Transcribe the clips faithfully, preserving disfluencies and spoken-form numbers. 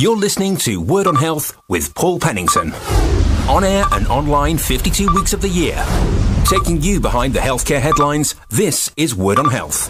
You're listening to Word on Health with Paul Pennington. On air and online fifty-two weeks of the year. Taking you behind the healthcare headlines, this is Word on Health.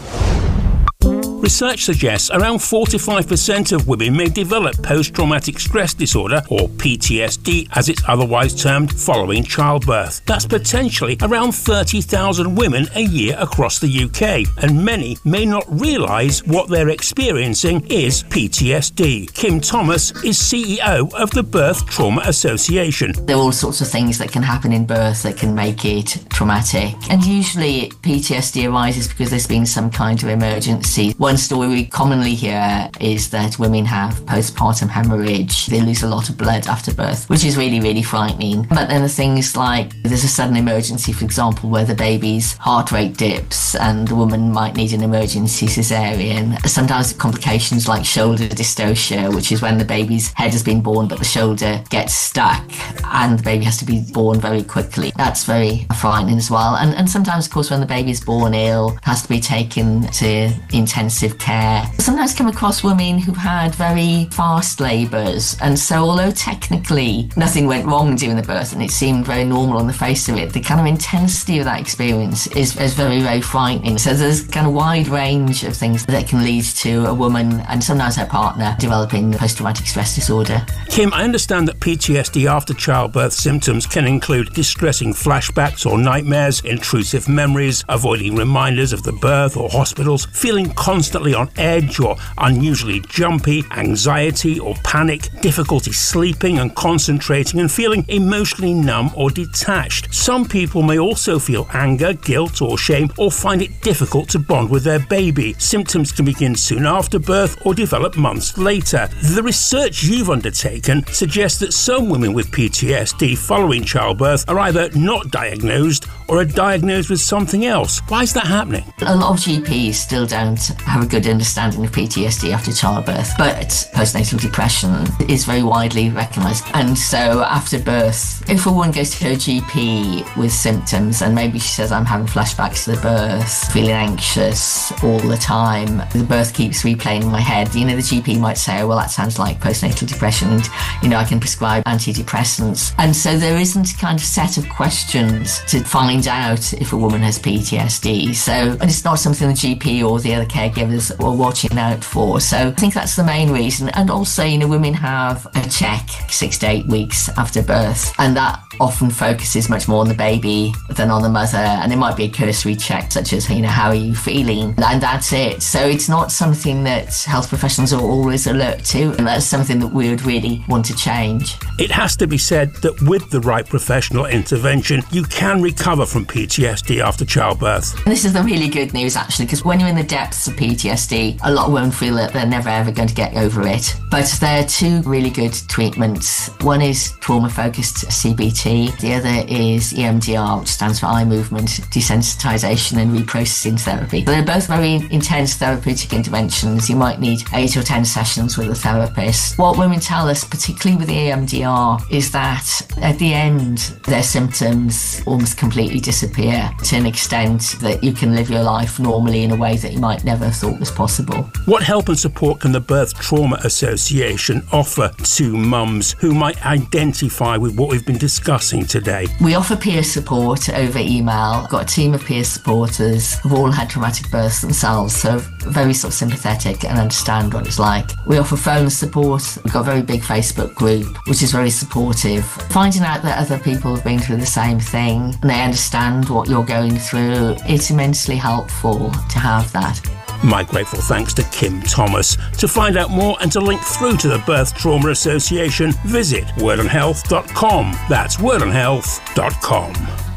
Research suggests around forty-five percent of women may develop post-traumatic stress disorder, or P T S D as it's otherwise termed, following childbirth. That's potentially around thirty thousand women a year across the U K, and many may not realise what they're experiencing is P T S D. Kim Thomas is C E O of the Birth Trauma Association. There are all sorts of things that can happen in birth that can make it traumatic, and usually P T S D arises because there's been some kind of emergency. One story we commonly hear is that women have postpartum hemorrhage. They lose a lot of blood after birth, which is really, really frightening. But then the things like there's a sudden emergency, for example, where the baby's heart rate dips and the woman might need an emergency cesarean. Sometimes complications like shoulder dystocia, which is when the baby's head has been born but the shoulder gets stuck and the baby has to be born very quickly. That's very frightening as well. And, and sometimes, of course, when the baby's born ill, has to be taken to intensive care. Sometimes come across women who've had very fast labours, and so although technically nothing went wrong during the birth and it seemed very normal on the face of it, the kind of intensity of that experience is, is very, very frightening. So there's kind of wide range of things that can lead to a woman and sometimes her partner developing post-traumatic stress disorder. Kim, I understand that P T S D after childbirth symptoms can include distressing flashbacks or nightmares, intrusive memories, avoiding reminders of the birth or hospitals, feeling constantly on edge or unusually jumpy, anxiety or panic, difficulty sleeping and concentrating, and feeling emotionally numb or detached. Some people may also feel anger, guilt or shame, or find it difficult to bond with their baby. Symptoms can begin soon after birth or develop months later. The research you've undertaken suggests that some women with P T S D following childbirth are either not diagnosed or are diagnosed with something else. Why is that happening? A lot of G Ps still don't have a good understanding of P T S D after childbirth, but postnatal depression is very widely recognised. And so after birth, if a woman goes to her G P with symptoms and maybe she says, I'm having flashbacks to the birth, feeling anxious all the time, the birth keeps replaying in my head, you know, the G P might say, oh, well, that sounds like postnatal depression, and, you know, I can prescribe antidepressants. And so there isn't a kind of set of questions to find out if a woman has P T S D. So, and it's not something the G P or the other caregivers are watching out for. So I think that's the main reason. And also, you know, women have a check six to eight weeks after birth, and that often focuses much more on the baby than on the mother. And it might be a cursory check, such as, you know, how are you feeling? And that's it. So it's not something that health professionals are always alert to, and that's something that we would really want to change. It has to be said that with the right professional intervention, you can recover from P T S D after childbirth. And this is the really good news, actually, because when you're in the depths of P T S D, a lot of women feel that they're never ever going to get over it. But there are two really good treatments. One is trauma-focused C B T. The other is E M D R, which stands for eye movement desensitization and reprocessing therapy. They're both very intense therapeutic interventions. You might need eight or ten sessions with a therapist. What women tell us, particularly with the E M D R, is that at the end, their symptoms almost completely disappear to an extent that you can live your life normally in a way that you might never have thought was possible. What help and support can the Birth Trauma Association offer to mums who might identify with what we've been discussing today? We offer peer support over email. We've got a team of peer supporters who've all had traumatic births themselves, so very sort of sympathetic and understand what it's like. We offer phone support. We've got a very big Facebook group, which is very supportive. Finding out that other people have been through the same thing and they understand what you're going through, it's immensely helpful to have that. My grateful thanks to Kim Thomas. To find out more and to link through to the Birth Trauma Association, visit word on health dot com. That's word on health dot com.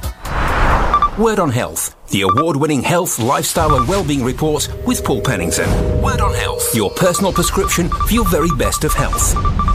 Word on Health, the award-winning health, lifestyle and wellbeing report with Paul Pennington. Word on Health, your personal prescription for your very best of health.